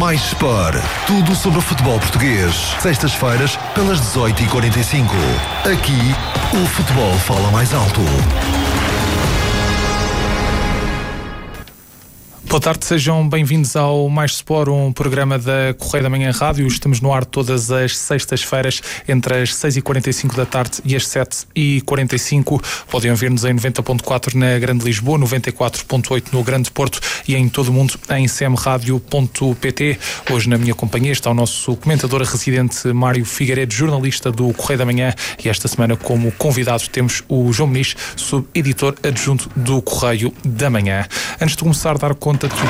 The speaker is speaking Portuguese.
Mais Sport. Tudo sobre o futebol português. Sextas-feiras, pelas 18h45. Aqui, o futebol fala mais alto. Boa tarde, sejam bem-vindos ao Mais Sport, um programa da Correio da Manhã Rádio. Estamos no ar todas as sextas-feiras, entre as 6h45 da tarde e as 7h45. Podem ouvir-nos em 90.4 na Grande Lisboa, 94.8 no Grande Porto e em todo o mundo em cmradio.pt. Hoje na minha companhia está o nosso comentador residente Mário Figueiredo, jornalista do Correio da Manhã, e esta semana como convidado temos o João Muniz, subeditor adjunto do Correio da Manhã. Antes de começar a dar conta de tudo